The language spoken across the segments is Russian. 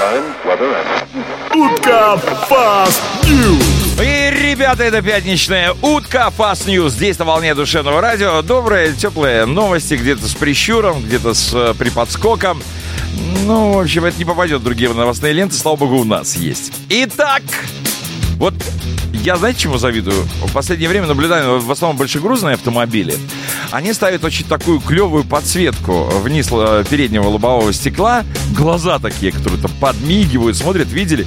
Утка Fast News. И, ребята, это пятничная утка Fast News. Здесь на волне душевного радио. Добрые, теплые новости. Где-то с прищуром, где-то с приподскоком. Ну, в общем, это не попадет в другие новостные ленты. Слава богу, у нас есть. Итак, вот я, знаете, чему завидую? В последнее время наблюдаю в основном большегрузные автомобили. Они ставят очень такую клевую подсветку вниз переднего лобового стекла. Глаза такие, которые там подмигивают, смотрят, видели?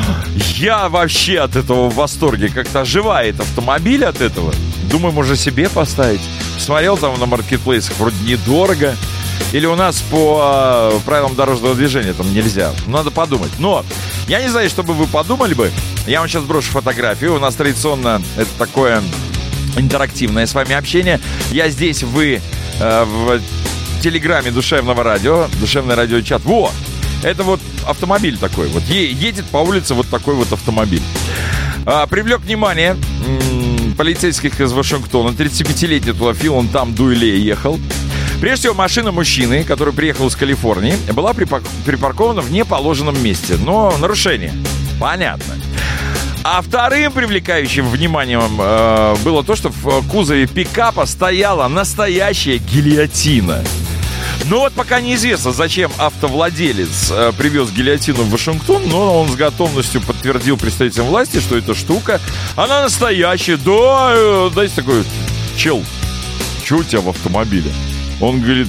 Я вообще от этого в восторге. Как-то оживает автомобиль от этого. Думаю, можно себе поставить. Смотрел там на маркетплейсах, вроде недорого. Или у нас по правилам дорожного движения там нельзя. Надо подумать. Но я не знаю, что бы вы подумали бы. Я вам сейчас брошу фотографию. У нас традиционно это такое интерактивное с вами общение. Я здесь, вы в телеграме Душевного радио. Душевное радиочат. Во! Это вот автомобиль такой. Вот едет по улице вот такой вот автомобиль. Привлек внимание полицейских из Вашингтона. 35-летний туда Филон там Дуэле ехал. Прежде всего, машина мужчины, который приехал из Калифорнии, была припаркована в неположенном месте. Но нарушение. Понятно. А вторым привлекающим вниманием было то, что в кузове пикапа стояла настоящая гильотина. Но вот пока неизвестно, зачем автовладелец привез гильотину в Вашингтон, но он с готовностью подтвердил представителям власти, что эта штука, она настоящая. Да, знаете, такой, чел, что у тебя в автомобиле? Он говорит,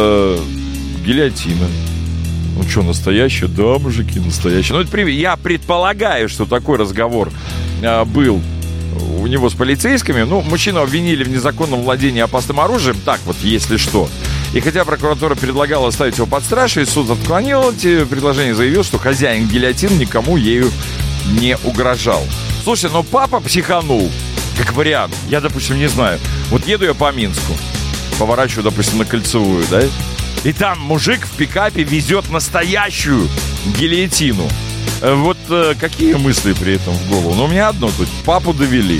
гильотина. Ну что, настоящая? Да, мужики, настоящая. Ну, это я предполагаю, что такой разговор был у него с полицейскими. Ну, мужчину обвинили в незаконном владении опасным оружием. Так вот, если что. И хотя прокуратура предлагала ставить его под стражу, и суд отклонил эти предложения, заявил, что хозяин гильотин никому ею не угрожал. Слушайте, ну папа психанул, как вариант. Я, допустим, не знаю. Вот еду я по Минску. Поворачиваю, допустим, на Кольцевую, да? И там мужик в пикапе везет настоящую гильотину. Вот какие мысли при этом в голову? Ну, у меня одно тут. Папу довели.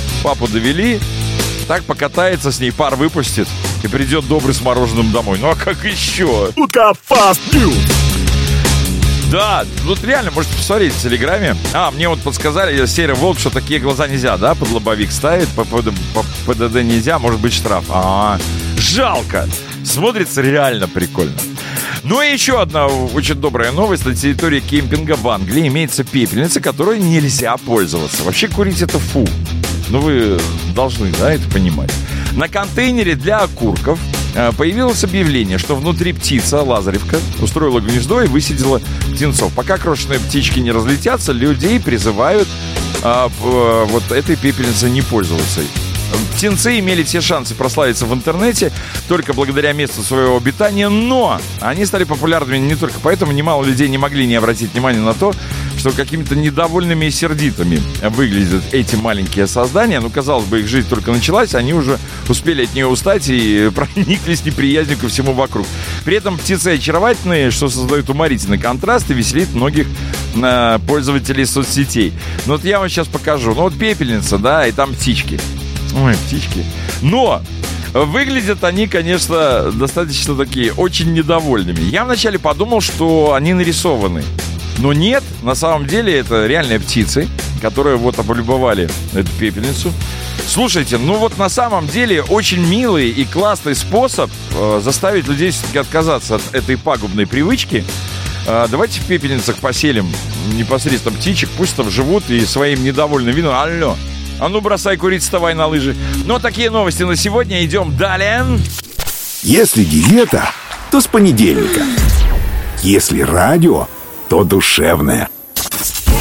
Так покатается с ней, пар выпустит. И придет добрый с мороженым домой. Ну, а как еще? Утка Fast News. Да, вот реально, можете посмотреть в Телеграме. Мне вот подсказали, серый волк, что такие глаза нельзя, да, под лобовик ставить, по ПДД нельзя, может быть штраф. Жалко. Смотрится реально прикольно. Ну и еще одна очень добрая новость. На территории кемпинга в Англии имеется пепельница, которой нельзя пользоваться. Вообще курить это фу. Ну вы должны, да, это понимать. На контейнере для окурков появилось объявление, что внутри птица, лазаревка, устроила гнездо и высидела птенцов. Пока крошечные птички не разлетятся, людей призывают вот этой пепельницей не пользоваться. Птенцы имели все шансы прославиться в интернете только благодаря месту своего обитания, но они стали популярными не только поэтому. Немало людей не могли не обратить внимания на то, что какими-то недовольными и сердитыми выглядят эти маленькие создания. Ну, казалось бы, их жизнь только началась, они уже успели от нее устать и прониклись неприязнью ко всему вокруг. При этом птицы очаровательные, что создает уморительный контраст и веселит многих пользователей соцсетей. Ну, вот я вам сейчас покажу. Ну, вот пепельница, да, и там птички. Ой, птички. Но выглядят они, конечно, достаточно такие, очень недовольными. Я вначале подумал, что они нарисованы. Но нет, на самом деле это реальные птицы, которые вот облюбовали эту пепельницу. Слушайте, ну вот на самом деле очень милый и классный способ заставить людей все-таки отказаться от этой пагубной привычки. Давайте в пепельницах поселим непосредственно птичек, пусть там живут и своим недовольным видом. Алло. А ну бросай курить, вставай на лыжи. Ну, такие новости на сегодня. Идем далее. Если диета, то с понедельника. Если радио, то душевное.